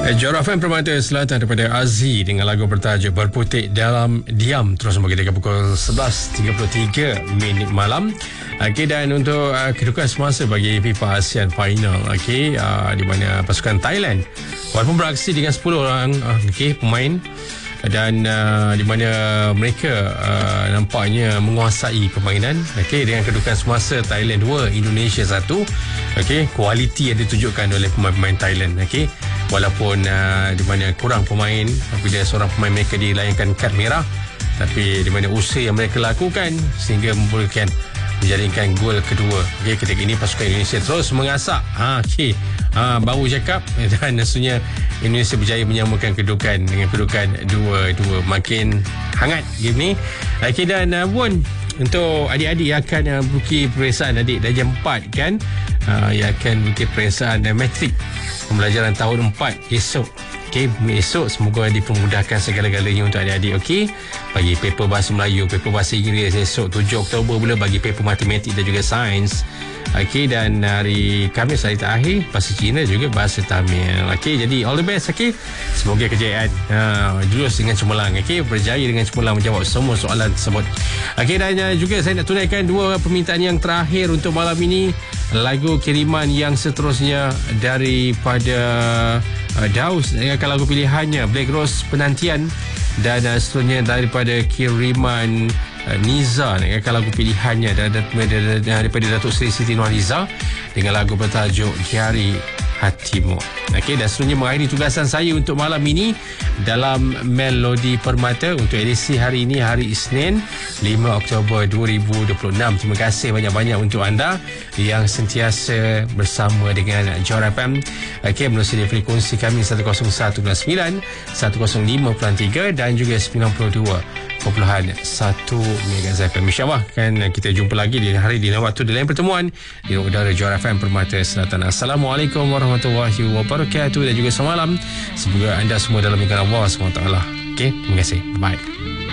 Jora FM Permata Selatan daripada Aziz dengan lagu bertajuk Berputik Dalam Diam terus sampai kita pukul 11.33 minit malam. Okey, dan untuk kedudukan semasa bagi FIFA ASEAN Final, okey, di mana pasukan Thailand walaupun beraksi dengan 10 orang pemain dan di mana mereka nampaknya menguasai permainan, okey, dengan kedudukan semasa Thailand 2 Indonesia 1. okey, kualiti yang ditunjukkan oleh pemain-pemain Thailand, okey, walaupun di mana kurang pemain apabila seorang pemain mereka dilayangkan kad merah, tapi di mana usaha yang mereka lakukan sehingga membolehkan menjaringkan gol kedua. Okey, ketika ini pasukan Indonesia terus mengasak. Baru cakap dan maksudnya Indonesia berjaya menyamakan kedudukan dengan kedudukan 2-2. Makin hangat game ni. Okey, dan pun untuk adik-adik yang akan beruki peperiksaan adik darjah 4 kan, yang akan beruki peperiksaan matrik pembelajaran tahun 4 esok. Okey, esok semoga dipermudahkan segala-galanya untuk adik-adik. Okey, bagi paper bahasa Melayu, paper bahasa Inggeris esok 7 Oktober pula, bagi paper matematik dan juga sains. Okey, dan hari Khamis hari terakhir bahasa Cina juga bahasa Tamil. Okey, jadi all the best. Okey, semoga kejayaan jurus dengan cemerlang. Okey, berjaya dengan cemerlang menjawab semua soalan tersebut. Okey, dan juga saya nak tunaikan dua permintaan yang terakhir untuk malam ini. Lagu kiriman yang seterusnya daripada Daus dengan lagu pilihannya Black Rose Penantian, dan seterusnya daripada kiriman Niza dengan lagu pilihannya daripada Datuk Seri Siti Nurhaliza dengan lagu bertajuk Diari Hatimu. Okey, dan seterusnya mengakhiri tugasan saya untuk malam ini dalam Melodi Permata untuk edisi hari ini, hari Isnin 5 Oktober 2026. Terima kasih banyak-banyak untuk anda yang sentiasa bersama dengan Jora FM. Okey, melalui frekuensi kami 101.9, 105.3 dan juga 92.1 MHz FM. InsyaAllah kan kita jumpa lagi di hari di waktu di lain pertemuan di udara Jora FM Permata Selatan. Assalamualaikum warahmatullahi wabarakatuh dan juga selamat malam. Semoga anda semua dalam lindungan Allah SWT. Okey, terima kasih. Bye.